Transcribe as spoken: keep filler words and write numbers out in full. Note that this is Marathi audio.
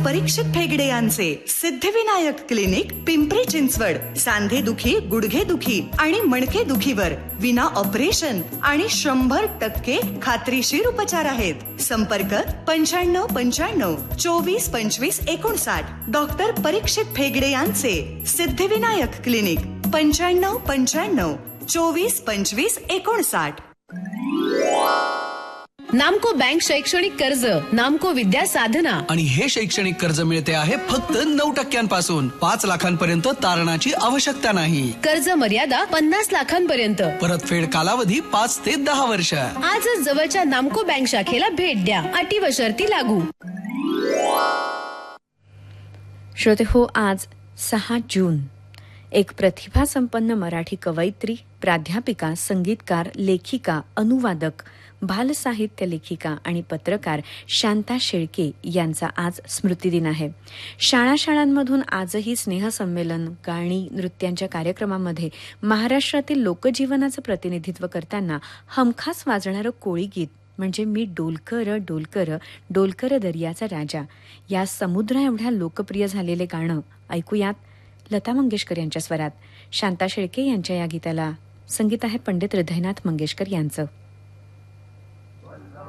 परीक्षित फेगडे यांचे सिद्धिविनायक क्लिनिक, पिंपरी चिंचवड. सांधे दुखी, गुडघे दुखी आणि मणके दुखीवर विना ऑपरेशन आणि शंभर टक्के खात्रीशीर उपचार आहेत. संपर्क पंच्याण्णव पंच्याण्णव चोवीस पंचवीस एकोणसाठ. डॉक्टर परीक्षित फेगडे यांचे सिद्धिविनायक क्लिनिक, पंच्याण्णव पंच्याण्णव चोवीस पंचवीस एकोणसाठ. नामको बँक शैक्षणिक कर्ज, नामको विद्या साधना. आणि हे शैक्षणिक कर्ज मिळते आहे फक्त नऊ टक्क्यांपासून पाच लाखांपर्यंत तारणाची आवश्यकता नाही. कर्ज मर्यादा पन्नास लाखांपर्यंत. परतफेड कालावधी पाच ते दहा वर्ष. आजच जवळच्या नामको बँक शाखेला भेट द्या. अटी व शर्ती लागू. श्रोते हो, आज सहा जून एक प्रतिभासंपन्न मराठी कवयित्री, प्राध्यापिका, संगीतकार, लेखिका, अनुवादक, बालसाहित्य लेखिका आणि पत्रकार शांता शेळके यांचा आज स्मृतिदिन आहे. शाळा शाळांमधून आजही स्नेहसंमेलन, गाणी, नृत्यांच्या कार्यक्रमामध्ये महाराष्ट्रातील लोकजीवनाचं प्रतिनिधित्व करताना हमखास वाजणारं कोळी गीत म्हणजे मी डोलकर डोलकर डोलकर दर्याचा राजा या समुद्रा एवढ्या लोकप्रिय झालेले गाणं ऐकूयात लता मंगेशकर यांच्या स्वरात. शांता शेळके यांच्या या गीताला संगीत आहे पंडित हृदयनाथ मंगेशकर यांचं.